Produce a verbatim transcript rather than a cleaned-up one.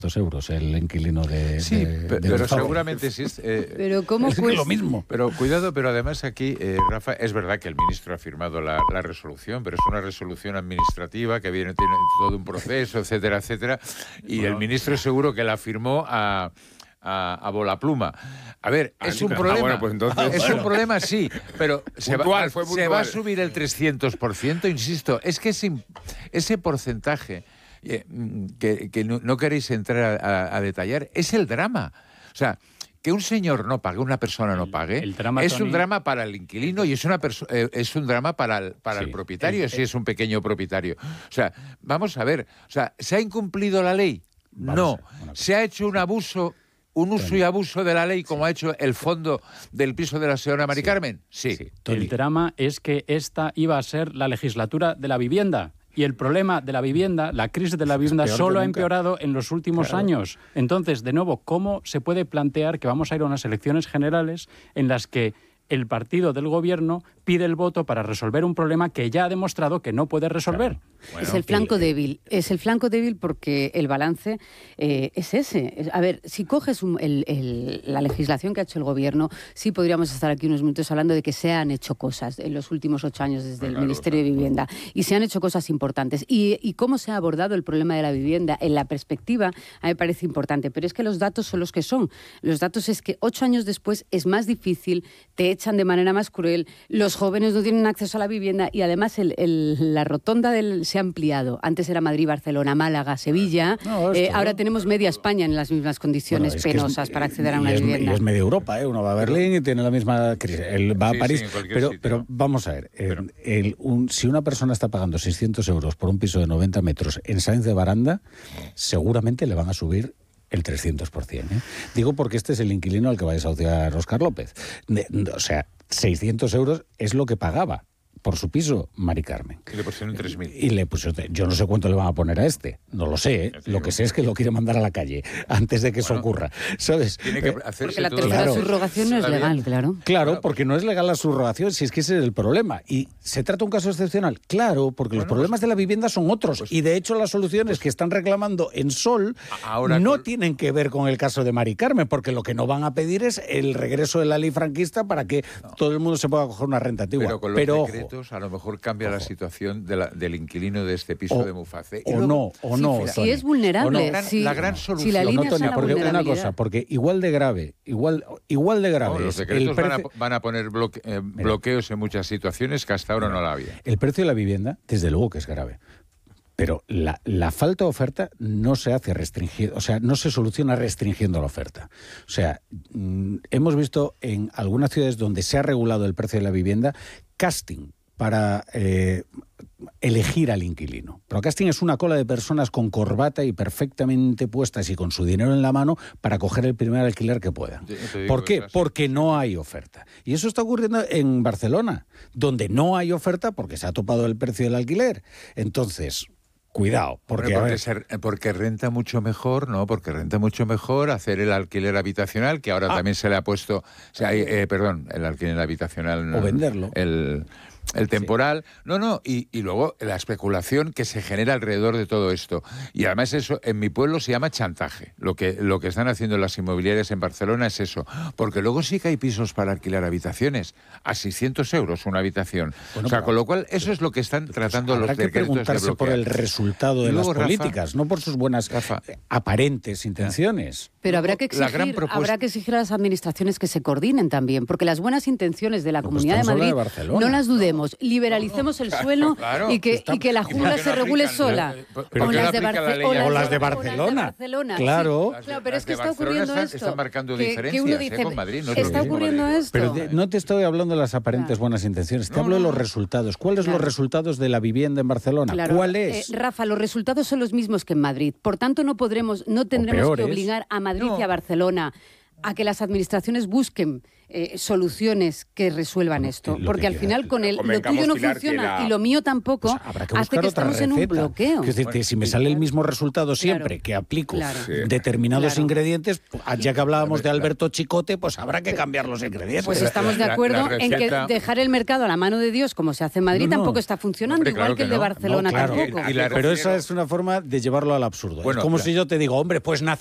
euros el inquilino de... Sí, de, pero, de pero seguramente sí. Eh, pero ¿cómo es pues? lo mismo. Pero cuidado, pero además aquí, eh, Rafa, es verdad que el ministro ha firmado la, la resolución, pero es una resolución administrativa que viene, tiene todo un proceso, etcétera, etcétera, y bueno, el ministro seguro que la firmó a... A, a volapluma. A ver, ah, es un problema. Ah, bueno, pues entonces... Es un problema, sí, pero se, puntual, va, fue se va a subir el trescientos por ciento, insisto. Es que ese, ese porcentaje eh, que, que no, no queréis entrar a, a, a detallar es el drama. O sea, que un señor no pague, una persona no pague, el, el drama, es Tony... un drama para el inquilino y es una eh, es un drama para el, para sí, el propietario, el, si es un pequeño propietario. O sea, vamos a ver, o sea, ¿se ha incumplido la ley? No. ¿Se ha hecho un abuso? ¿Un uso y abuso de la ley como ha hecho el fondo del piso de la señora Mari Carmen? Sí. sí. El drama es que esta iba a ser la legislatura de la vivienda. Y el problema de la vivienda, la crisis de la vivienda, solo ha empeorado en los últimos claro. años. Entonces, de nuevo, ¿cómo se puede plantear que vamos a ir a unas elecciones generales en las que el partido del gobierno pide el voto para resolver un problema que ya ha demostrado que no puede resolver? Claro. Bueno, es el flanco y, débil. Es el flanco débil porque el balance eh, es ese. A ver, si coges un, el, el, la legislación que ha hecho el gobierno, sí podríamos estar aquí unos minutos hablando de que se han hecho cosas en los últimos ocho años desde claro, el Ministerio claro. de Vivienda. Y se han hecho cosas importantes. Y, y cómo se ha abordado el problema de la vivienda en la perspectiva, a mí me parece importante. Pero es que los datos son los que son. Los datos es que ocho años después es más difícil, te echan de manera más cruel, los jóvenes no tienen acceso a la vivienda y además el, el, la rotonda del, se ha ampliado. Antes era Madrid, Barcelona, Málaga, Sevilla. No, eh, ahora tenemos media España en las mismas condiciones bueno, penosas es, para acceder a una y es, vivienda. Y es media Europa, ¿eh? Uno va a Berlín y tiene la misma crisis. Él va sí, a París. Sí, pero, sitio. pero vamos a ver, pero... el, el, un, si una persona está pagando seiscientos euros por un piso de noventa metros en Sáenz de Baranda, seguramente le van a subir el trescientos por ciento. ¿eh? Digo porque este es el inquilino al que va a desahuciar Óscar López. De, o sea, seiscientos euros es lo que pagaba por su piso Mari Carmen. Y le pusieron tres mil. Y le pusieron, yo no sé cuánto le van a poner a este, no lo sé, ¿eh? Lo que sé es que lo quiere mandar a la calle antes de que bueno, eso ocurra, ¿sabes? Tiene que hacerse porque la todo tercera claro. subrogación no es legal, claro. Claro, porque no es legal la subrogación, si es que ese es el problema. ¿Y se trata de un caso excepcional? Claro, porque bueno, los problemas pues, de la vivienda son otros. Pues, y de hecho las soluciones pues, que están reclamando en Sol ahora no con... tienen que ver con el caso de Mari Carmen, porque lo que no van a pedir es el regreso de la ley franquista para que no. todo el mundo se pueda coger una renta antigua. Pero con los Pero, decretos ojo, a lo mejor cambia Ojo. la situación de la, del inquilino de este piso o, de Muface. O luego, no, o sí, no. Si Tony. es vulnerable. La gran, sí. la gran solución. Si la línea no, Tony, porque una cosa, porque igual de grave, igual, igual de grave. No, los decretos van, a, van a poner bloque, eh, bloqueos en muchas situaciones que hasta ahora Mira, no la había. El precio de la vivienda, desde luego que es grave. Pero la, la falta de oferta no se hace restringiendo, o sea, no se soluciona restringiendo la oferta. O sea, mmm, hemos visto en algunas ciudades donde se ha regulado el precio de la vivienda, casting para eh, elegir al inquilino. Pero casting es una cola de personas con corbata y perfectamente puestas y con su dinero en la mano para coger el primer alquiler que puedan. ¿Por qué? Porque no hay oferta. Y eso está ocurriendo en Barcelona, donde no hay oferta porque se ha topado el precio del alquiler. Entonces... Cuidado, porque, porque, ser, porque renta mucho mejor, ¿no? Porque renta mucho mejor hacer el alquiler habitacional, que ahora ah. también se le ha puesto, o sea, eh, perdón, el alquiler habitacional. O venderlo. El, el temporal. Sí. No, no, y, y luego la especulación que se genera alrededor de todo esto. Y además eso, en mi pueblo se llama chantaje. Lo que, lo que están haciendo las inmobiliarias en Barcelona es eso. Porque luego sí que hay pisos para alquilar habitaciones a seiscientos euros una habitación. Bueno, o sea, con lo cual eso es lo que están pues tratando los decretos de bloquear. Habrá que preguntarse por el resultado de luego, las políticas, Rafa, no por sus buenas Rafa, aparentes intenciones. Pero habrá que exigir, propuesta... habrá que exigir a las administraciones que se coordinen también, porque las buenas intenciones de la no, Comunidad pues de Madrid, de Barcelona, no las dudemos, liberalicemos no, no, el claro, suelo claro, y, que, está, y que la jungla se regule aplican, sola. Pero o, las de Barce- o, o las de Barcelona. Barcelona. Claro. Sí, claro, pero es que está ocurriendo están, esto. Están marcando que, diferencias que uno dice, eh, con Madrid. No está ocurriendo Madrid. esto. Pero de, no te estoy hablando de las aparentes claro. buenas intenciones, te no, hablo de los resultados. ¿Cuáles son claro. los resultados de la vivienda en Barcelona? Claro. ¿Cuál es? Eh, Rafa, los resultados son los mismos que en Madrid. Por tanto, no podremos, no tendremos que obligar a Madrid no. y a Barcelona a que las administraciones busquen eh, soluciones que resuelvan esto. Lo Porque que al final con el, lo Convengamos, tuyo no Pilar, funciona que la- y lo mío tampoco, Pues habrá que hace buscar que otra estamos en un receta. bloqueo. Es decir, si me sale el mismo resultado siempre Claro. que aplico Claro. Sí. determinados Claro. ingredientes, pues, ya que hablábamos de Alberto Chicote, pues habrá que cambiar los ingredientes. Pues la- estamos de la- la acuerdo en que receta- dejar el mercado a la mano de Dios, como se hace en Madrid, No, no. tampoco está funcionando, Hombre, igual claro que el que de no. Barcelona No, claro. tampoco. Y la- Pero esa es una forma de llevarlo al absurdo. Bueno, es como la- si yo te digo, hombre, pues